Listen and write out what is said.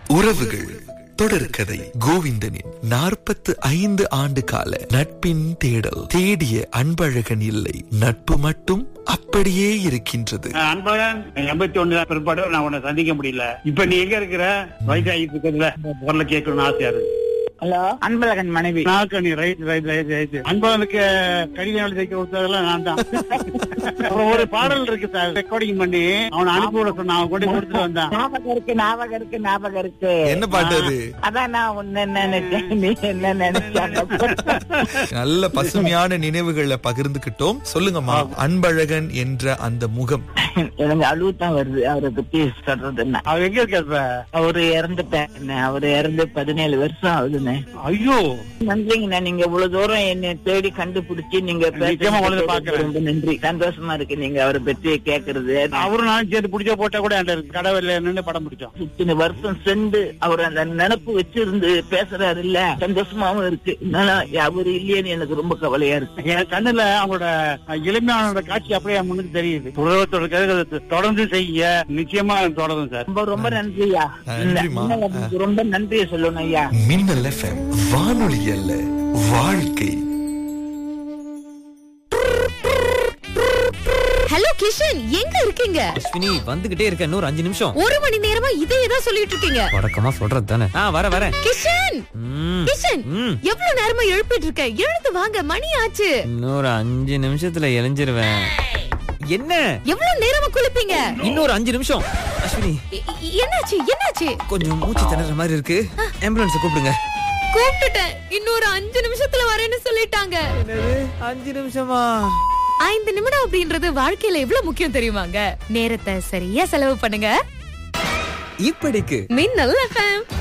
உறவுகள் தொடர்கதை. கோவிந்தனின் 45 ஆண்டு கால நட்பின் தேடல். தேடிய அன்பழகன் இல்லை, நட்பு மட்டும் அப்படியே இருக்கின்றது. அன்பழகன் 81 பிற்பாடு நான் உன்னை சந்திக்க முடியல. இப்ப நீ எங்க இருக்கிற? வயசாகிட்டு இருக்கிறதுல பொருளை கேட்கணும்னு ஆசையா இருக்கு. ஹலோ, அன்பழகன் மனைவி. அன்பழகனுக்கு கடிதம் எழுதி தைக்க கொடுத்ததெல்லாம் நான் தான். அப்புறம் ஒரு பாடல் இருக்கு சார், ரெக்கார்டிங் பண்ணி அவனை அனுப்பி விட சொன்ன, அவன் கொண்டு கொடுத்துட்டு வந்தான். ஞாபகம் இருக்கு. என்ன பாட்டு அது? அதான் நான் உன்ன நினைச்சேன், நீ என்ன நினைச்சாங்க. நல்ல பசுமையான நினைவுகளை பகிர்ந்துகிட்டோம். சொல்லுங்கம்மா, அன்பழகன் என்ற அந்த முகம். எனக்கு அழுவுதான் வருது அவரை பத்தி சொல்றதுன்னா. அவன் எங்க இருக்க? அவரு இறந்துட்டேன். அவரு இறந்து 17 வருஷம் ஆகுதுண்ணே. ஐயோ, நன்றிங்கண்ணா, நீங்க இவ்வளவு தூரம் என்ன தேடி கண்டுபிடிச்சு நீங்க ரொம்ப நன்றி. சந்தோஷமா இருக்கு நீங்க அவரை பத்தி கேக்குறது. அவரும் நானும் சேர்த்து பிடிச்ச போட்டா கூட கடவுள் நின்று படம் பிடிச்சோம். இத்தனை வருஷம் சென்று அவர் அந்த நினப்பு வச்சிருந்து பேசுறாரு இல்ல, சந்தோஷமாவும் இருக்கு. அவரு இல்லையேன்னு எனக்கு ரொம்ப கவலையா இருக்கு. என் கண்ணுல அவங்களோட இளமையான காட்சி அப்படியே முன்னுக்கு தெரியுது. உலகத்தோட தொடர்ந்து செய்ய நிச்சயமா தொடரும் சார். ரொம்ப ரொம்ப நன்றியா, ரொம்ப நன்றியை சொல்லணும் ஐயா. மின்னல் FM வானொலி அல்ல, வாழ்க்கை. ஹலோ கிஷன், எங்க இருக்கீங்க? அஸ்வினி, வந்துகிட்டே இருக்க. இன்னொரு 5 நிமிஷம். 1 மணி நேரமா இதே தான் சொல்லிட்டு இருக்கீங்க. வடக்கமா சொல்றது தானே. வரேன். கிஷன், கிஷன், எவ்வளவு நேரமா எழுப்பிட்டு இருக்க? எழுந்து வாங்க, மணி ஆச்சு. இன்னொரு 5 நிமிஷத்துல எழுஞ்சிருவேன். என்ன எவ்வளவு நேரமா குளிப்பீங்க? இன்னொரு 5 நிமிஷம். அஸ்வினி, என்னாச்சு? கொஞ்சம் மூச்சு திணற மாதிரி இருக்கு. ஆம்புலன்ஸ் கூப்பிடுங்க. கூப்பிட்டுட்டேன். இன்னொரு 5 நிமிஷத்துல வரேன்னு சொல்லிட்டாங்க. என்னது 5 நிமிஷமா? 5 நிமிடம் அப்படின்றது வாழ்க்கையில எவ்வளவு முக்கியம் தெரியுமாங்க? நேரத்தை சரியா செலவு பண்ணுங்க. இப்படிக்கு மின்னல் FM.